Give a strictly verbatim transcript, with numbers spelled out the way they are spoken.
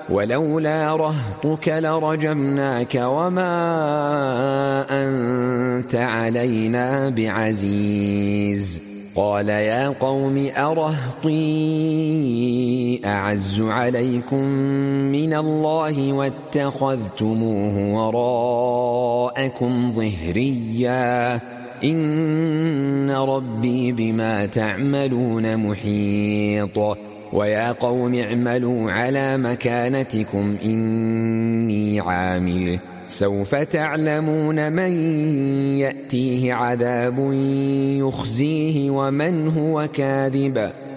ولولا رهطك لرجمناك وما أنت علينا بعزيز. قال يا قوم أرهطي أعز عليكم من الله واتخذتموه وراءكم ظهريا إن ربي بما تعملون محيط. ويا قوم اعملوا على مكانتكم إني عامل سوف تعلمون من يأتيه عذاب يخزيه ومن هو كاذب